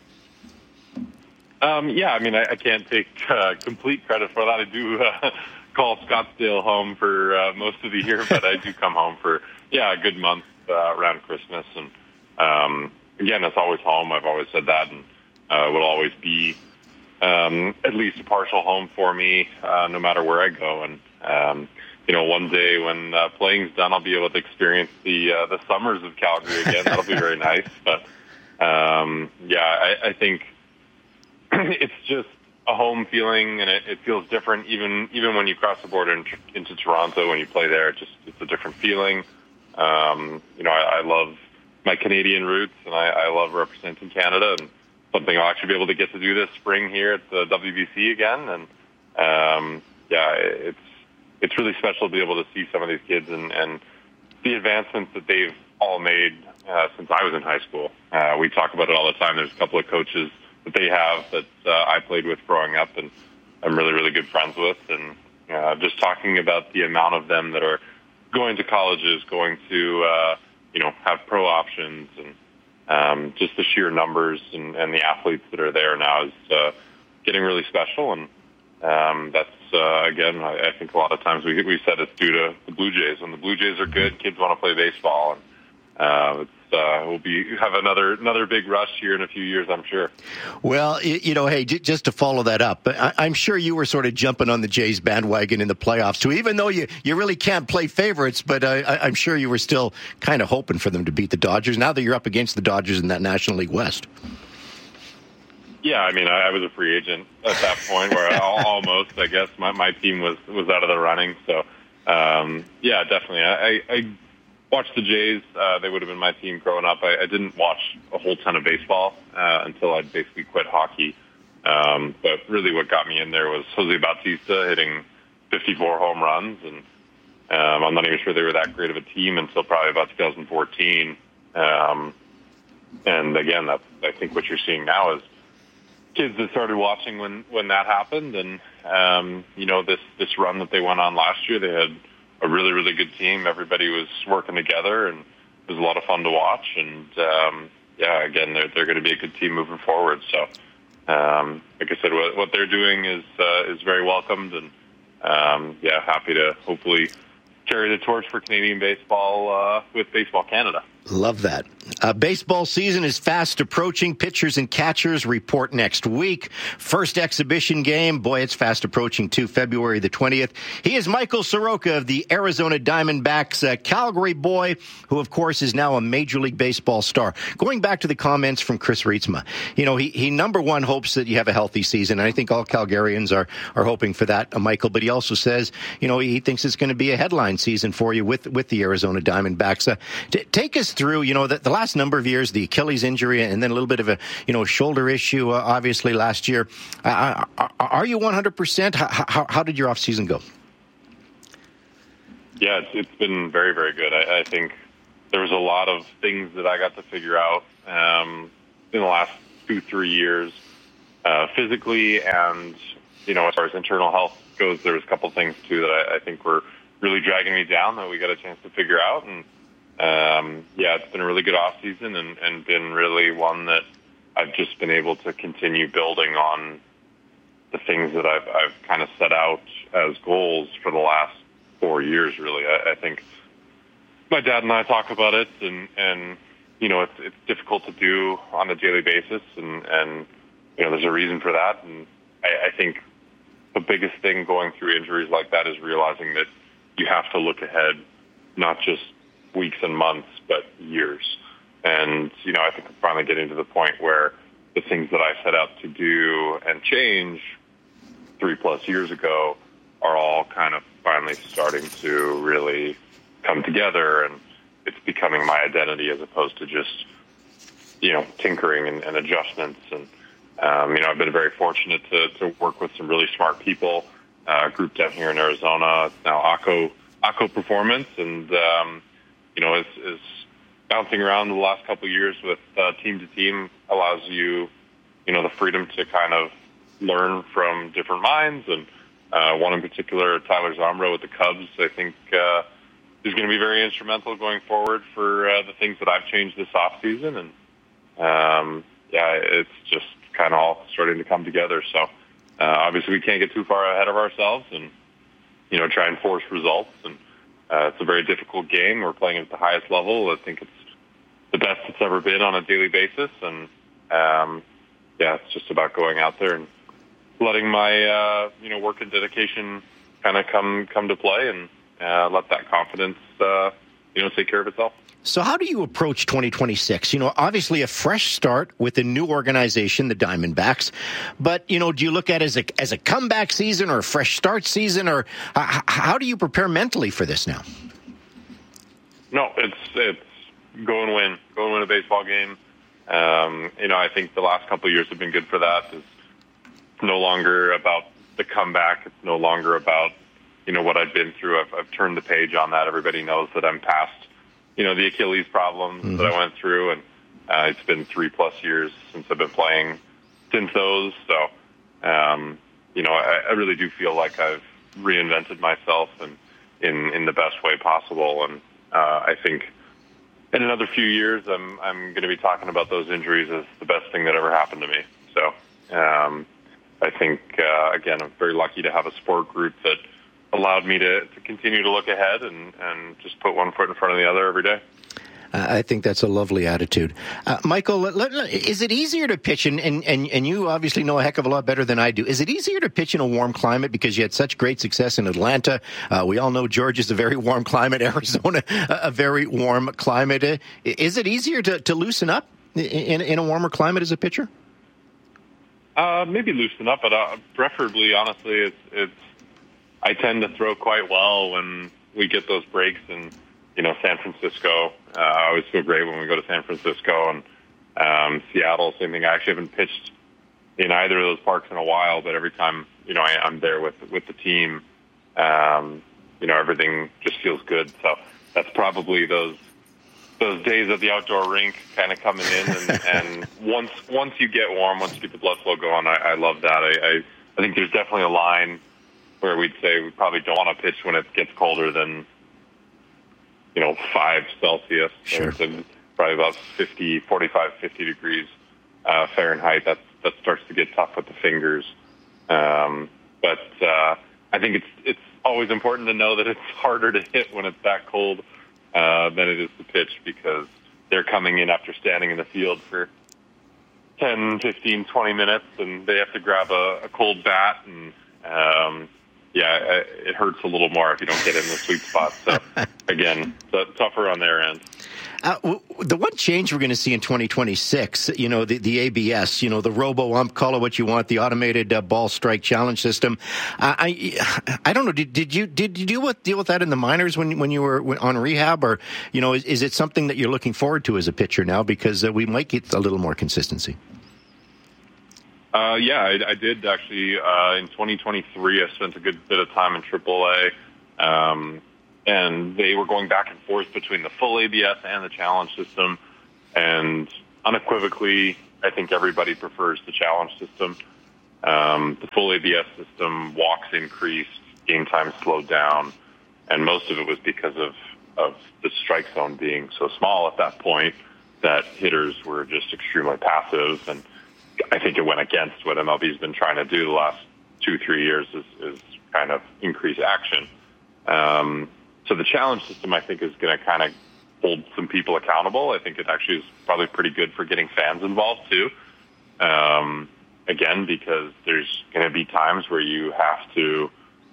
Um, yeah, I mean, I, I can't take uh, complete credit for that. I do uh, call Scottsdale home for uh, most of the year, but I do come home for, yeah, a good month uh, around Christmas. And um, again, it's always home. I've always said that, and uh, will always be um, at least a partial home for me, uh, no matter where I go. And um You know, one day when uh, playing's done, I'll be able to experience the uh, the summers of Calgary again. That'll be very nice. But um, yeah, I, I think it's just a home feeling, and it, it feels different. Even even when you cross the border in, into Toronto, when you play there, it just it's a different feeling. Um, you know, I, I love my Canadian roots, and I, I love representing Canada, and something I'll actually be able to get to do this spring here at the W B C again. And um, yeah, it's. It's really special to be able to see some of these kids and, and the advancements that they've all made uh, since I was in high school. Uh, we talk about it all the time. There's a couple of coaches that they have that uh, I played with growing up, and I'm really, really good friends with. And uh, just talking about the amount of them that are going to colleges, going to, uh, you know, have pro options, and um, just the sheer numbers and, and the athletes that are there now is uh, getting really special. And Um, that's, uh, again, I, I think a lot of times we we said it's due to the Blue Jays. When the Blue Jays are good, kids want to play baseball. And uh, it's, uh, we'll be have another another big rush here in a few years, I'm sure. Well, you know, hey, just to follow that up, I, I'm sure you were sort of jumping on the Jays bandwagon in the playoffs, too, even though you, you really can't play favorites, but uh, I, I'm sure you were still kind of hoping for them to beat the Dodgers now that you're up against the Dodgers in that National League West. Yeah, I mean, I, I was a free agent at that point, where I, almost, I guess, my, my team was, was out of the running. So, um, yeah, definitely. I, I watched the Jays. Uh, they would have been my team growing up. I, I didn't watch a whole ton of baseball uh, until I basically quit hockey. Um, but really what got me in there was Jose Bautista hitting fifty-four home runs. And um, I'm not even sure they were that great of a team until probably about two thousand fourteen. Um, and, again, that's, I think what you're seeing now is kids that started watching when, when that happened. And, um, you know, this, this run that they went on last year, they had a really, really good team. Everybody was working together, and it was a lot of fun to watch. And, um, yeah, again, they're, they're going to be a good team moving forward. So, um, like I said, what, what they're doing is, uh, is very welcomed. And, um, yeah, happy to hopefully carry the torch for Canadian baseball uh, with Baseball Canada. Love that. Uh, baseball season is fast approaching. Pitchers and catchers report next week. First exhibition game. Boy, it's fast approaching too. February the twentieth. He is Michael Soroka of the Arizona Diamondbacks, a Calgary boy who, of course, is now a Major League Baseball star. Going back to the comments from Chris Rietsma, you know, he, he number one hopes that you have a healthy season. And I think all Calgarians are, are hoping for that, uh, Michael. But he also says, you know, he thinks it's going to be a headline season for you with, with the Arizona Diamondbacks. Uh, t- take us through, you know, the, the last number of years, the Achilles injury, and then a little bit of a, you know, shoulder issue, uh, obviously, last year. Uh, are you one hundred percent? How, how, how did your offseason go? Yeah, it's, it's been very, very good. I, I think there was a lot of things that I got to figure out um, in the last two, three years, uh, physically and, you know, as far as internal health goes, there was a couple things, too, that I, I think were really dragging me down that we got a chance to figure out. And Um, yeah, it's been a really good off season and, and been really one that I've just been able to continue building on the things that I've, I've kind of set out as goals for the last four years, really. I, I think my dad and I talk about it, and, and you know, it's, it's difficult to do on a daily basis, and, and you know, there's a reason for that. And I, I think the biggest thing going through injuries like that is realizing that you have to look ahead, not just weeks and months, but years. And, you know, I think I'm finally getting to the point where the things that I set out to do and change three plus years ago are all kind of finally starting to really come together, and it's becoming my identity as opposed to just, you know, tinkering and, and adjustments. And, um, you know, I've been very fortunate to, to work with some really smart people, uh, a group down here in Arizona. It's now ACO, ACO Performance, and, um, you know, is, is bouncing around the last couple of years with uh, team to team allows you, you know, the freedom to kind of learn from different minds. And uh, one in particular, Tyler Zombro with the Cubs, I think uh, is going to be very instrumental going forward for uh, the things that I've changed this offseason. And, um, yeah, it's just kind of all starting to come together. So uh, obviously we can't get too far ahead of ourselves and, you know, try and force results. And Uh, it's a very difficult game. We're playing at the highest level. I think it's the best it's ever been on a daily basis. And, um, yeah, it's just about going out there and letting my, uh, you know, work and dedication kind of come, come to play, and uh, let that confidence, uh, you know, take care of itself. So how do you approach twenty twenty-six? You know, obviously a fresh start with a new organization, the Diamondbacks. But, you know, do you look at it as a, as a comeback season or a fresh start season? Or uh, how do you prepare mentally for this now? No, it's it's go and win. Go and win a baseball game. Um, you know, I think the last couple of years have been good for that. It's no longer about the comeback. It's no longer about, you know, what I've been through. I've, I've turned the page on that. Everybody knows that I'm past, you know, the Achilles problems mm-hmm. that I went through, and uh, it's been three plus years since I've been playing since those. So, um, you know, I, I really do feel like I've reinvented myself and in, in the best way possible. And uh, I think in another few years, I'm I'm going to be talking about those injuries as the best thing that ever happened to me. So, um, I think uh, again, I'm very lucky to have a support group that allowed me to, to continue to look ahead and, and just put one foot in front of the other every day. Uh, I think that's a lovely attitude. Uh, Michael, let, let, is it easier to pitch, and, and, and, and you obviously know a heck of a lot better than I do, is it easier to pitch in a warm climate because you had such great success in Atlanta? Uh, we all know Georgia's a very warm climate, Arizona a, a very warm climate. Uh, is it easier to, to loosen up in, in a warmer climate as a pitcher? Uh, maybe loosen up, but uh, preferably, honestly, it's, it's I tend to throw quite well when we get those breaks in, you know, San Francisco. Uh, I always feel great when we go to San Francisco, and um, Seattle, same thing. I actually haven't pitched in either of those parks in a while, but every time, you know, I, I'm there with with the team, um, you know, everything just feels good. So that's probably those those days at the outdoor rink kind of coming in, and, and once once you get warm, once you get the blood flow going, I, I love that. I, I I think there's definitely a line where we'd say we probably don't want to pitch when it gets colder than, you know, five Celsius. Sure. So probably about fifty, forty-five, fifty degrees uh, Fahrenheit. That that starts to get tough with the fingers. Um, but uh, I think it's it's always important to know that it's harder to hit when it's that cold uh, than it is to pitch, because they're coming in after standing in the field for ten, fifteen, twenty minutes, and they have to grab a, a cold bat, and um, yeah, it hurts a little more if you don't get in the sweet spot. So again, t- tougher on their end. Uh, w- the one change we're going to see in twenty twenty-six, you know, the, the A B S, you know, the robo-ump, call it what you want, the automated uh, ball strike challenge system. Uh, I I don't know. Did, did you did you deal with deal with that in the minors when when you were on rehab, or you know, is, is it something that you're looking forward to as a pitcher now because uh, we might get a little more consistency? Uh, yeah, I, I did actually. Uh, in twenty twenty-three, I spent a good bit of time in triple A. Um, And they were going back and forth between the full A B S and the challenge system. And unequivocally, I think everybody prefers the challenge system. Um, the full A B S system, walks increased, game time slowed down. And most of it was because of, of the strike zone being so small at that point that hitters were just extremely passive. And I think it went against what M L B's been trying to do the last two, three years is, is kind of increase action. Um, So the challenge system, I think, is going to kind of hold some people accountable. I think it actually is probably pretty good for getting fans involved, too. Um, again, because there's going to be times where you have to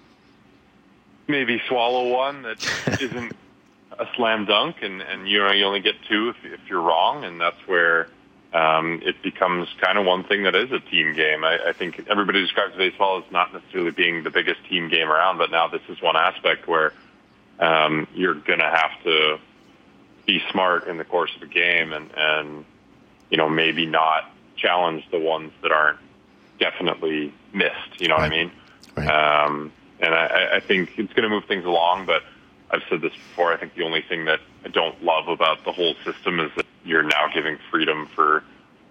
maybe swallow one that isn't a slam dunk, and, and you know, you only get two if, if you're wrong, and that's where um, it becomes kind of one thing that is a team game. I, I think everybody describes baseball as not necessarily being the biggest team game around, but now this is one aspect where Um, you're going to have to be smart in the course of a game and, and, you know, maybe not challenge the ones that aren't definitely missed. You know right. what I mean? Right. Um, and I, I think it's going to move things along, but I've said this before. I think the only thing that I don't love about the whole system is that you're now giving freedom for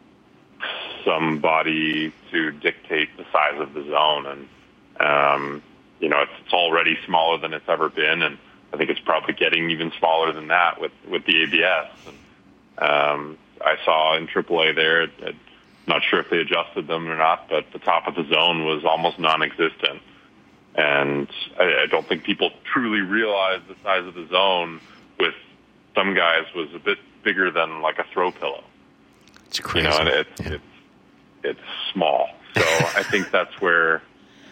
somebody to dictate the size of the zone. And, um, you know, it's, it's already smaller than it's ever been. And I think it's probably getting even smaller than that with, with the A B S. And, um, I saw in triple A there, I'm not sure if they adjusted them or not, but the top of the zone was almost non-existent. And I, I don't think people truly realize the size of the zone with some guys was a bit bigger than like a throw pillow. It's crazy. You know, and it's, yeah. it's, it's small. So I think that's where,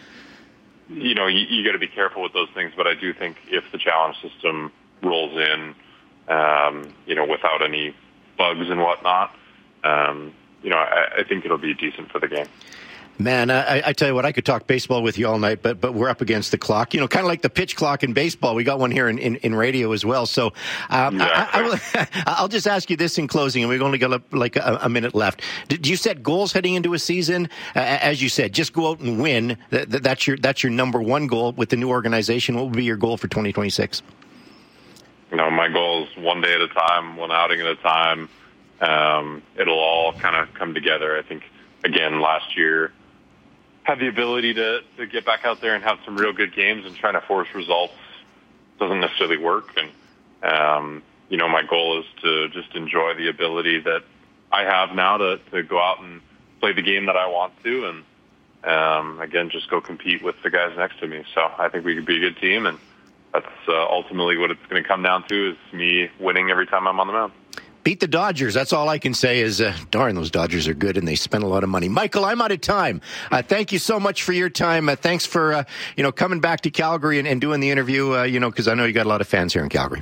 you know, you, you got to be careful with those things, but I do think if the challenge system rolls in, um, you know, without any bugs and whatnot, um, you know, I, I think it'll be decent for the game. Man, I, I tell you what, I could talk baseball with you all night, but but we're up against the clock. You know, kind of like the pitch clock in baseball. We got one here in, in, in radio as well. So um, yeah. I, I will, I'll just ask you this in closing, and we've only got like a, a minute left. Do you set goals heading into a season? Uh, as you said, just go out and win. That, that's your that's your number one goal with the new organization. What would be your goal for twenty twenty-six? You know, my goal is one day at a time, one outing at a time. Um, it'll all kind of come together. I think, again, last year, have the ability to, to get back out there and have some real good games, and trying to force results doesn't necessarily work. And, um, you know, my goal is to just enjoy the ability that I have now to, to go out and play the game that I want to. And, um, again, just go compete with the guys next to me. So I think we could be a good team. And that's uh, ultimately what it's going to come down to, is me winning every time I'm on the mound. Beat the Dodgers. That's all I can say is, uh, darn, those Dodgers are good, and they spend a lot of money. Michael, I'm out of time. Uh, thank you so much for your time. Uh, thanks for, uh, you know, coming back to Calgary and, and doing the interview, uh, you know, because I know you got a lot of fans here in Calgary.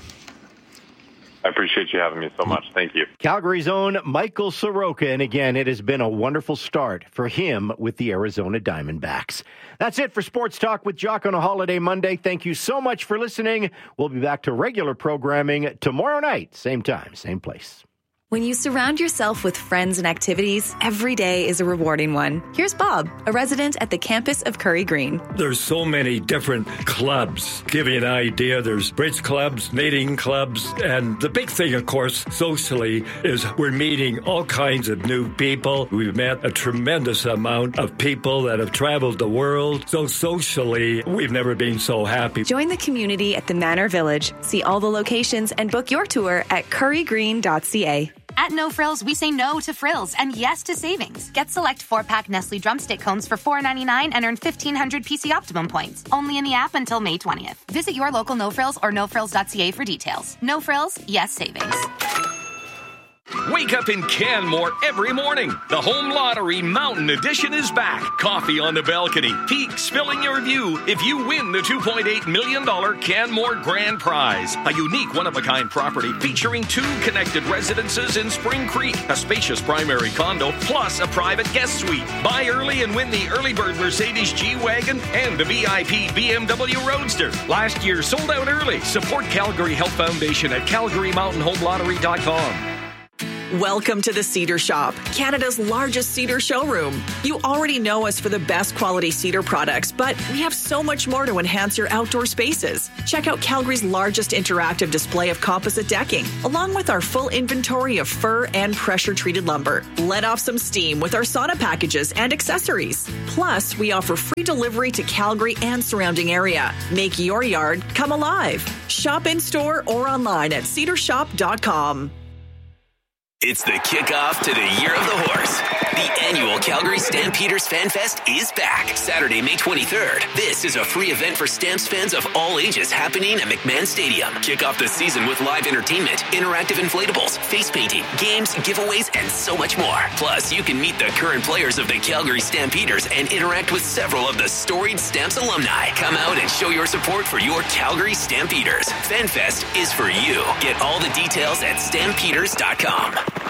I appreciate you having me so much. Thank you. Calgary's own Michael Soroka. And again, it has been a wonderful start for him with the Arizona Diamondbacks. That's it for Sports Talk with Jock on a holiday Monday. Thank you so much for listening. We'll be back to regular programming tomorrow night, same time, same place. When you surround yourself with friends and activities, every day is a rewarding one. Here's Bob, a resident at the campus of Curry Green. There's so many different clubs. Give you an idea, there's bridge clubs, knitting clubs, and the big thing, of course, socially, is we're meeting all kinds of new people. We've met a tremendous amount of people that have traveled the world. So socially, we've never been so happy. Join the community at the Manor Village. See all the locations and book your tour at curry green dot c a. At No Frills, we say no to frills and yes to savings. Get select four-pack Nestle Drumstick cones for four ninety-nine and earn fifteen hundred P C Optimum points. Only in the app until May twentieth. Visit your local No Frills or no frills dot c a for details. No Frills, yes savings. Wake up in Canmore every morning. The Home Lottery Mountain Edition is back. Coffee on the balcony, peaks filling your view if you win the two point eight million dollars Canmore Grand Prize. A unique one-of-a-kind property featuring two connected residences in Spring Creek, a spacious primary condo, plus a private guest suite. Buy early and win the early bird Mercedes G-Wagon and the V I P B M W Roadster. Last year sold out early. Support Calgary Health Foundation at calgary mountain home lottery dot com. Welcome to the Cedar Shop, Canada's largest cedar showroom. You already know us for the best quality cedar products, but we have so much more to enhance your outdoor spaces. Check out Calgary's largest interactive display of composite decking, along with our full inventory of fir and pressure-treated lumber. Let off some steam with our sauna packages and accessories. Plus, we offer free delivery to Calgary and surrounding area. Make your yard come alive. Shop in-store or online at cedar shop dot com. It's the kickoff to the Year of the Horse. The annual Calgary Stampeders Fan Fest is back Saturday, May twenty-third. This is a free event for Stamps fans of all ages happening at McMahon Stadium. Kick off the season with live entertainment, interactive inflatables, face painting, games, giveaways, and so much more. Plus, you can meet the current players of the Calgary Stampeders and interact with several of the storied Stamps alumni. Come out and show your support for your Calgary Stampeders. Fan Fest is for you. Get all the details at stampeders dot com.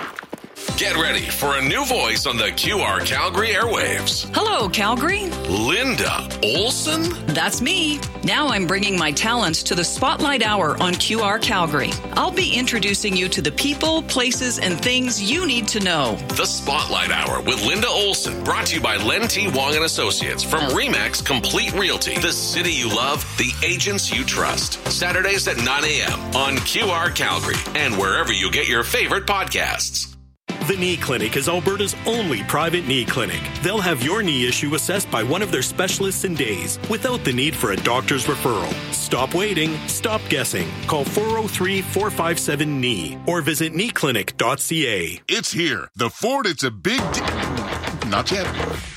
Get ready for a new voice on the Q R Calgary airwaves. Hello, Calgary. Linda Olson? That's me. Now I'm bringing my talents to the Spotlight Hour on Q R Calgary. I'll be introducing you to the people, places, and things you need to know. The Spotlight Hour with Linda Olson, brought to you by Len T. Wong and Associates from Remax Complete Realty. The city you love, the agents you trust. Saturdays at nine a.m. on Q R Calgary and wherever you get your favorite podcasts. The Knee Clinic is Alberta's only private knee clinic. They'll have your knee issue assessed by one of their specialists in days without the need for a doctor's referral. Stop waiting. Stop guessing. Call four oh three, four five seven, K N E E or visit knee clinic dot c a. It's here. The Ford It's a Big Deal. Not yet.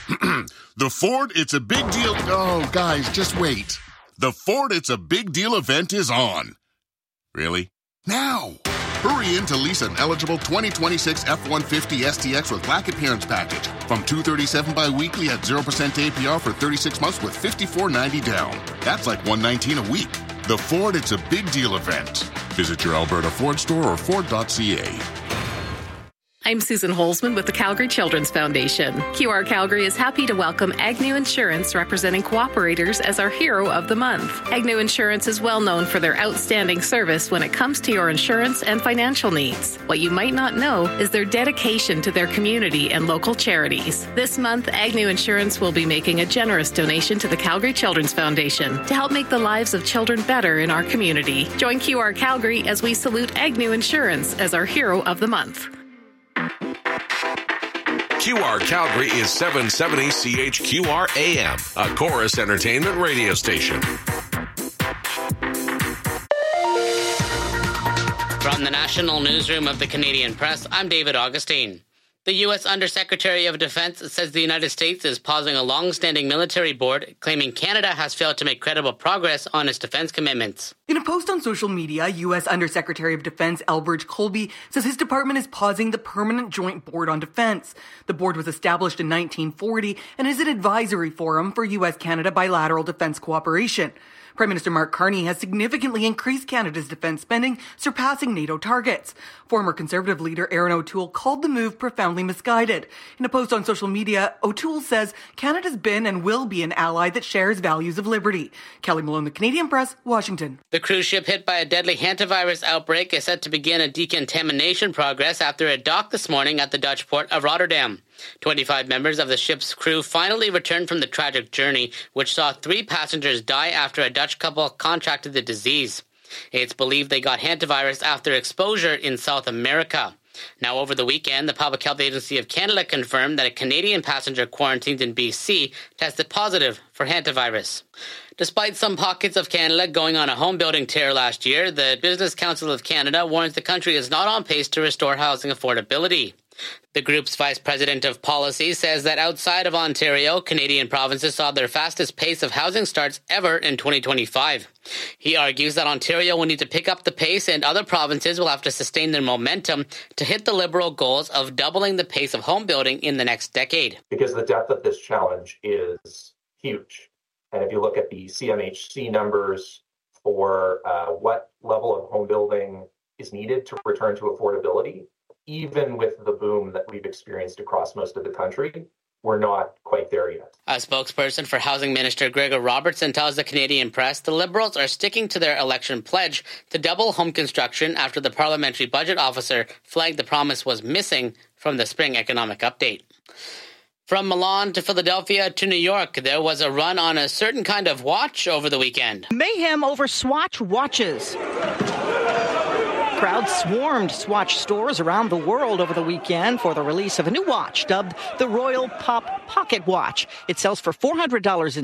The Ford It's a Big Deal. Oh, guys, just wait. The Ford It's a Big Deal event is on. Really? Now. Hurry in to lease an eligible twenty twenty-six F one fifty S T X with Black Appearance Package from two hundred thirty-seven dollars bi-weekly at zero percent A P R for thirty-six months with fifty-four ninety down. That's like one hundred nineteen a week. The Ford It's a Big Deal event. Visit your Alberta Ford store or ford dot c a. I'm Susan Holzman with the Calgary Children's Foundation. Q R Calgary is happy to welcome Agnew Insurance, representing cooperators, as our Hero of the Month. Agnew Insurance is well known for their outstanding service when it comes to your insurance and financial needs. What you might not know is their dedication to their community and local charities. This month, Agnew Insurance will be making a generous donation to the Calgary Children's Foundation to help make the lives of children better in our community. Join Q R Calgary as we salute Agnew Insurance as our Hero of the Month. Q R Calgary is seven seventy C H Q R A M, a Chorus Entertainment radio station. From the National Newsroom of the Canadian Press, I'm David Augustine. The U S Undersecretary of Defense says the United States is pausing a long-standing military board, claiming Canada has failed to make credible progress on its defense commitments. In a post on social media, U S Undersecretary of Defense Elbridge Colby says his department is pausing the Permanent Joint Board on Defense. The board was established in nineteen forty and is an advisory forum for U S-Canada bilateral defense cooperation. Prime Minister Mark Carney has significantly increased Canada's defense spending, surpassing NATO targets. Former Conservative leader Erin O'Toole called the move profoundly misguided. In a post on social media, O'Toole says Canada's been and will be an ally that shares values of liberty. Kelly Malone, The Canadian Press, Washington. The cruise ship hit by a deadly hantavirus outbreak is set to begin a decontamination progress after it docked this morning at the Dutch port of Rotterdam. twenty-five members of the ship's crew finally returned from the tragic journey, which saw three passengers die after a Dutch couple contracted the disease. It's believed they got hantavirus after exposure in South America. Now, over the weekend, the Public Health Agency of Canada confirmed that a Canadian passenger quarantined in B C tested positive for hantavirus. Despite some pockets of Canada going on a home-building tear last year, the Business Council of Canada warns the country is not on pace to restore housing affordability. The group's vice president of policy says that outside of Ontario, Canadian provinces saw their fastest pace of housing starts ever in twenty twenty-five. He argues that Ontario will need to pick up the pace and other provinces will have to sustain their momentum to hit the Liberal goals of doubling the pace of home building in the next decade. Because the depth of this challenge is huge. And if you look at the C M H C numbers for uh, what level of home building is needed to return to affordability, even with the boom that we've experienced across most of the country, we're not quite there yet. A spokesperson for Housing Minister Gregor Robertson tells the Canadian Press the Liberals are sticking to their election pledge to double home construction after the parliamentary budget officer flagged the promise was missing from the spring economic update. From Milan to Philadelphia to New York, there was a run on a certain kind of watch over the weekend. Mayhem over Swatch watches. Crowds swarmed Swatch stores around the world over the weekend for the release of a new watch dubbed the Royal Pop Pocket Watch. It sells for four hundred dollars in